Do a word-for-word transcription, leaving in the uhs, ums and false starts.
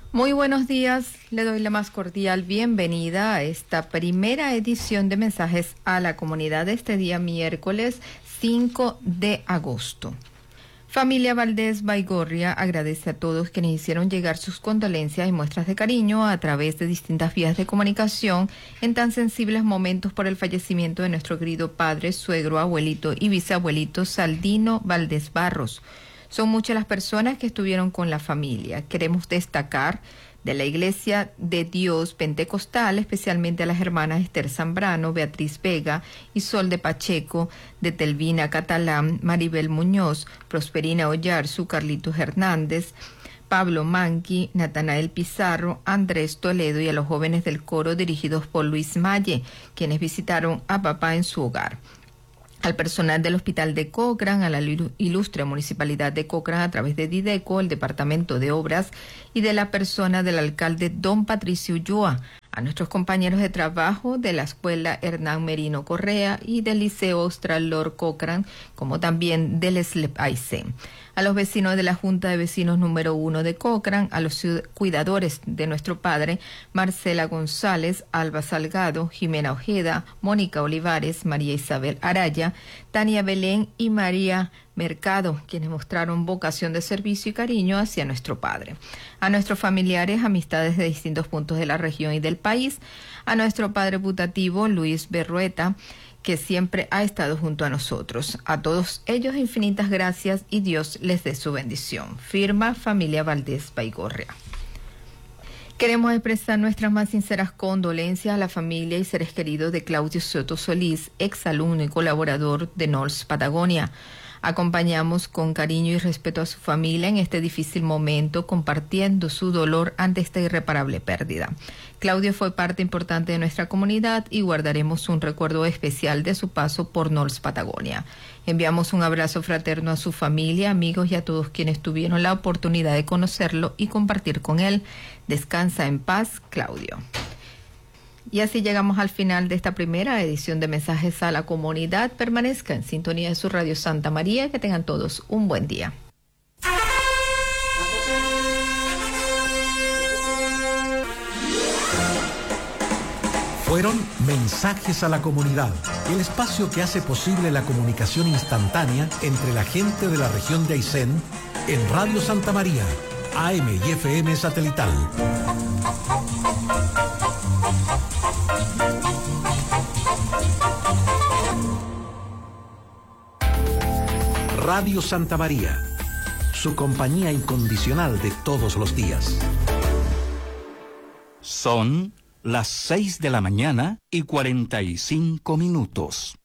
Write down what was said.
Muy buenos días, le doy la más cordial bienvenida a esta primera edición de Mensajes a la Comunidad de este día miércoles cinco de agosto. Familia Valdés Baigorria agradece a todos quienes hicieron llegar sus condolencias y muestras de cariño a través de distintas vías de comunicación en tan sensibles momentos por el fallecimiento de nuestro querido padre, suegro, abuelito y bisabuelito Saldino Valdés Barros. Son muchas las personas que estuvieron con la familia. Queremos destacar de la Iglesia de Dios Pentecostal, especialmente a las hermanas Esther Zambrano, Beatriz Vega y Sol de Pacheco, de Telvina Catalán, Maribel Muñoz, Prosperina Ollarzu, Carlitos Hernández, Pablo Manqui, Natanael Pizarro, Andrés Toledo y a los jóvenes del coro dirigidos por Luis Malle, quienes visitaron a papá en su hogar. Al personal del Hospital de Cochrane, a la ilustre Municipalidad de Cochrane a través de Dideco, el Departamento de Obras y de la persona del alcalde Don Patricio Ulloa, a nuestros compañeros de trabajo de la Escuela Hernán Merino Correa y del Liceo Austral Lord Cochrane, como también del S L E P Aysén. A los vecinos de la Junta de Vecinos número uno de Cochrane, a los cuidadores de nuestro padre, Marcela González, Alba Salgado, Jimena Ojeda, Mónica Olivares, María Isabel Araya, Tania Belén y María Mercado, quienes mostraron vocación de servicio y cariño hacia nuestro padre. A nuestros familiares, amistades de distintos puntos de la región y del país, a nuestro padre putativo, Luis Berrueta, que siempre ha estado junto a nosotros. A todos ellos infinitas gracias y Dios les dé su bendición. Firma Familia Valdés Baigorria. Queremos expresar nuestras más sinceras condolencias a la familia y seres queridos de Claudio Soto Solís, exalumno y colaborador de N O L S Patagonia. Acompañamos con cariño y respeto a su familia en este difícil momento, compartiendo su dolor ante esta irreparable pérdida. Claudio fue parte importante de nuestra comunidad y guardaremos un recuerdo especial de su paso por N O L S Patagonia. Enviamos un abrazo fraterno a su familia, amigos y a todos quienes tuvieron la oportunidad de conocerlo y compartir con él. Descansa en paz, Claudio. Y así llegamos al final de esta primera edición de Mensajes a la Comunidad. Permanezca en sintonía de su Radio Santa María. Que tengan todos un buen día. Fueron Mensajes a la Comunidad, el espacio que hace posible la comunicación instantánea entre la gente de la región de Aysén en Radio Santa María, A M y F M satelital. Radio Santa María, su compañía incondicional de todos los días. Son las seis de la mañana y cuarenta y cinco minutos.